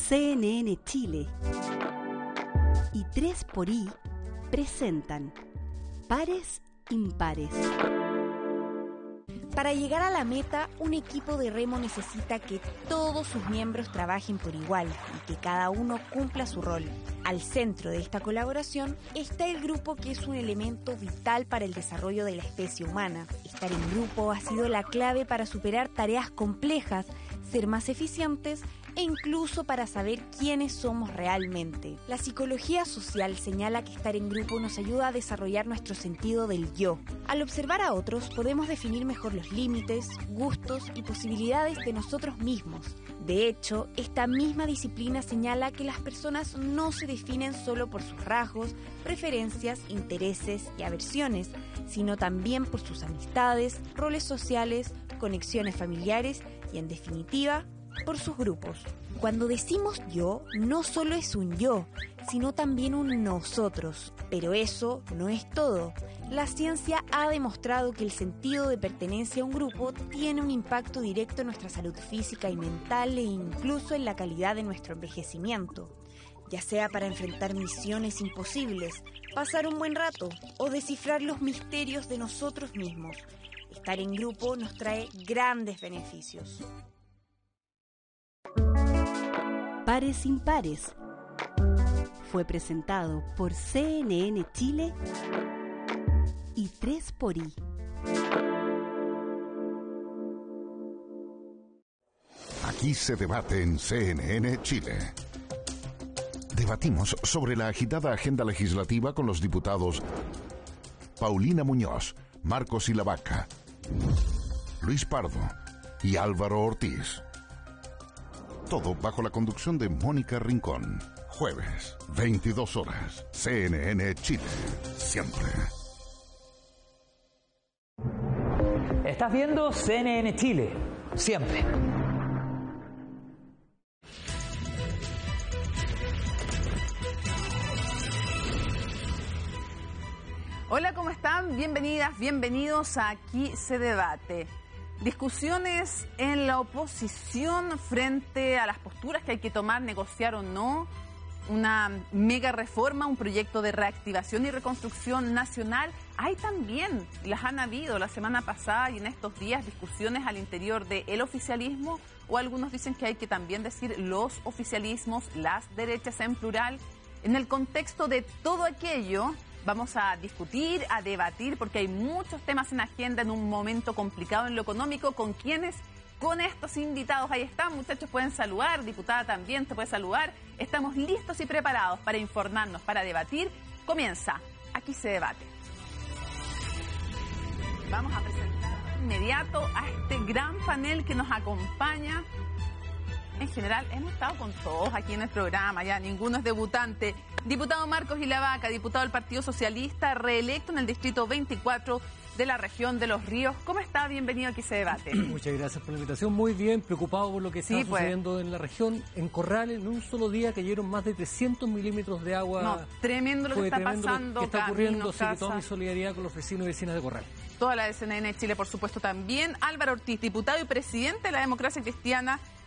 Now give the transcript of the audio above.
CNN Chile y 3xI presentan Pares Impares. Para llegar a la meta, un equipo de remo necesita que todos sus miembros trabajen por igual y que cada uno cumpla su rol. Al centro de esta colaboración está el grupo, que es un elemento vital para el desarrollo de la especie humana. Estar en grupo ha sido la clave para superar tareas complejas, ser más eficientes e incluso para saber quiénes somos realmente. La psicología social señala que estar en grupo nos ayuda a desarrollar nuestro sentido del yo. Al observar a otros podemos definir mejor los límites, gustos y posibilidades de nosotros mismos. De hecho, esta misma disciplina señala que las personas no se definen solo por sus rasgos, preferencias, intereses y aversiones, sino también por sus amistades, roles sociales, conexiones familiares y, en definitiva, por sus grupos. Cuando decimos yo, no solo es un yo, sino también un nosotros. Pero eso no es todo. La ciencia ha demostrado que el sentido de pertenencia a un grupo tiene un impacto directo en nuestra salud física y mental e incluso en la calidad de nuestro envejecimiento. Ya sea para enfrentar misiones imposibles, pasar un buen rato o descifrar los misterios de nosotros mismos. Estar en grupo nos trae grandes beneficios. Pares Impares fue presentado por CNN Chile y 3xI. Aquí se debate en CNN Chile. Debatimos sobre la agitada agenda legislativa con los diputados Paulina Muñoz, Marcos Ilavaca, Luis Pardo y Álvaro Ortiz. Todo bajo la conducción de Mónica Rincón. Jueves, 22 horas. CNN Chile. Siempre. Estás viendo CNN Chile. Siempre. Hola, ¿cómo están? Bienvenidas, bienvenidos a Aquí se debate. Discusiones en la oposición frente a las posturas que hay que tomar, negociar o no, una mega reforma, un proyecto de reactivación y reconstrucción nacional. Hay también, las han habido la semana pasada y en estos días, discusiones al interior del oficialismo, o algunos dicen que hay que también decir los oficialismos, las derechas en plural. En el contexto de todo aquello, vamos a discutir, a debatir, porque hay muchos temas en agenda en un momento complicado en lo económico. ¿Con quiénes? Con estos invitados. Ahí están, muchachos, pueden saludar. Diputada también te puede saludar. Estamos listos y preparados para informarnos, para debatir. Comienza Aquí se debate. Vamos a presentar de inmediato a este gran panel que nos acompaña. En general, hemos estado con todos aquí en el programa, ya ninguno es debutante. Diputado Marcos Ilavaca, diputado del Partido Socialista, reelecto en el Distrito 24 de la región de Los Ríos. ¿Cómo está? Bienvenido a Aquí se debate. Muchas gracias por la invitación. Muy bien, preocupado por lo que está sucediendo en la región. En Corrales, en un solo día cayeron más de 300 milímetros de agua. No, tremendo lo que está pasando. Lo que está ocurriendo, así que toda mi solidaridad con los vecinos y vecinas de Corrales. Toda la de CNN Chile, por supuesto, también. Álvaro Ortiz, diputado y presidente de la Democracia Cristiana